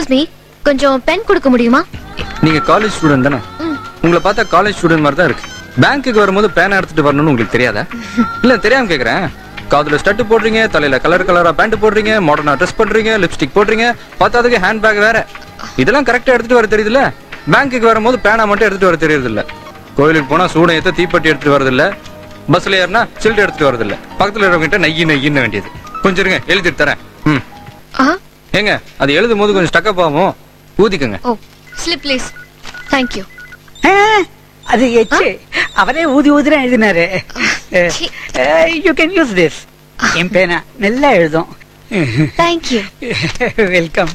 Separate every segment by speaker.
Speaker 1: Excuse me, கொஞ்சம் pen கொடுக்க முடியுமா?
Speaker 2: நீங்க காலேஜ் ஸ்டூடெண்ட் தானே? உங்களை பார்த்தா காலேஜ் ஸ்டூடெண்ட் மாதிரி தான் இருக்கு. பேங்க்குக்கு வரும்போது பேனா எடுத்துட்டு வரணும்னு உங்களுக்கு தெரியாதா? இல்ல தெரியாம கேக்குறேன். காதுல ஸ்டட் போடுறீங்க, தலையில கலர் கலரா பேண்ட் போடுறீங்க, மாடர்னா ட்ரெஸ் பண்றீங்க, லிப்ஸ்டிக் போடுறீங்க, பார்த்ததுக்கு ஹேண்ட் பேக் வேற. இதெல்லாம் கரெக்டா எடுத்துட்டு வர தெரியுதுல்ல? பேங்க்குக்கு வரும்போது பேனா மட்டும் எடுத்துட்டு வர தெரியுது இல்ல. கோயிலுக்கு போனா சூடம் ஏத்த தீப்பெட்டி எடுத்துட்டு வரது இல்ல. பஸ்ல ஏறினா சில்ட் எடுத்துட்டு வரது இல்ல. பக்கத்துல இருக்கவங்கிட்ட நெய்யின்னு வேண்டியது. கொஞ்சம் இருங்க, எழுதிட்டு தரேன். ஏங்க அது எழுதும் போது கொஞ்சம் ஸ்டக்கப் ஆகும், ஊதிக்கங்க.
Speaker 1: ஓ ஸ்லிப் ப்ளீஸ். Thank you.
Speaker 3: அது எச்சு அவரே ஊதுறா எழுதினாரு. You can use this. என் பேனா நல்லா எழுதும்.
Speaker 1: Thank you.
Speaker 3: வெல்கம்.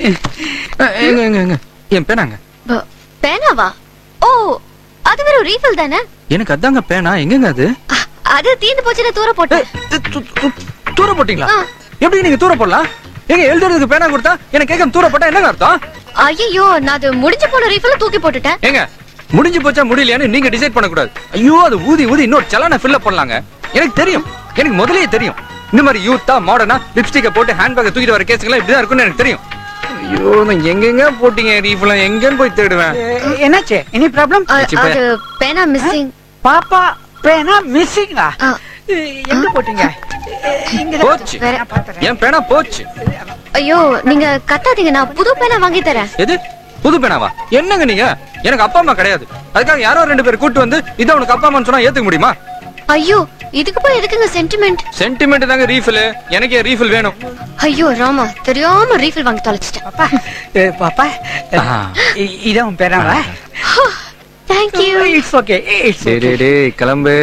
Speaker 2: எங்க என் பேனாங்க.
Speaker 1: பேனாவா? ஓ அது வெறும் ரீஃபில் தானே?
Speaker 2: எனக்கு அதாங்க பேனா. எங்கங்க அது?
Speaker 1: அது தீந்து போச்சுல, தூர போட்டேன்.
Speaker 2: தூர போட்டீங்களா? எப்படி நீங்க தூர போடலாம்? எங்க எழுதுறதுக்கு பேனா கொடுத்தா எனக்கு கேட்க தூர போட்டா என்னங்க அர்த்தம்?
Speaker 1: ஐயோ நான் அது முடிஞ்சு போன ரீஃபில் தூக்கி போட்டுட்டேன்.
Speaker 2: ஏங்க முடிஞ்சு போச்சா முடியலையான்னு நீங்க டிசைட் பண்ண கூடாது. ஐயோ அது ஊதி இன்னொரு சலான ஃபில் அப் பண்ணலாங்க. எனக்கு தெரியும், எனக்கு முதல்லயே தெரியும். இந்த மாதிரி யூத்தா மாடர்னா லிப்ஸ்டிக்கை போட்டு ஹேண்ட் பேக்கை தூக்கிட்டு வர கேஸ்லாம் இப்படிதான் இருக்கும்னு எனக்கு தெரியும். ஐயோ நான் எங்கெங்க போட்டீங்க ரீஃபில், எங்கன்னு போய் தேடுவேன்.
Speaker 3: என்னாச்சு? Any problem?
Speaker 1: அது பேனா மிஸ்ஸிங்.
Speaker 3: பாப்பா பேனா மிஸ்ஸிங்கா? எங்க போட்டீங்க?
Speaker 2: போச்சு, என் பேனா போச்சு.
Speaker 1: ஐயோ நீங்க கத்தாதீங்க, நான் புது பேனா வாங்கி தரேன்.
Speaker 2: எது புது பேனாவா? என்னங்க நீங்க? எனக்கு அப்பா அம்மா கிடையாது. அதுக்காக யாரோ 2 பேர் கூட்டு வந்து இத உனக்கு அப்பா அம்மான்னு சொன்னா ஏத்துக்க முடியுமா?
Speaker 1: ஐயோ இதுக்கு போய் எதுக்குங்க சென்டிமெண்ட்?
Speaker 2: சென்டிமெண்ட் தாங்க ரீஃபில். எனக்கு ரீஃபில் வேணும்.
Speaker 1: ஐயோ ராமா, தெரியாம ரீஃபில் வாங்கி தொலைச்சிட்டேன்.
Speaker 3: பாப்பா பாப்பா இதான் உன் பேனாவா?
Speaker 1: Thank you.
Speaker 3: It's okay.
Speaker 2: சரி டேய் கிளம்பு.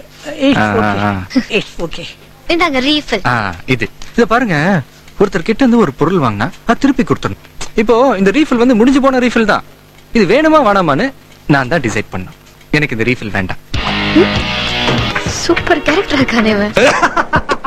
Speaker 3: It's okay.
Speaker 1: இந்தாங்க ரீஃபில்.
Speaker 2: இத பாருங்க, ஒருத்தர் கிட்ட இருந்து ஒரு பொருள் வாங்கினா அது திருப்பி கொடுத்தணும். இப்போ இந்த ரீஃபில் வந்து முடிஞ்சு போன ரீஃபில் தான். இது வேணுமா வேணாமான்னு நான் தான் டிசைட் பண்ணேன். எனக்கு இந்த ரீஃபில் வேண்டாம்.
Speaker 1: சூப்பர் கேரக்டர் இருக்கானே.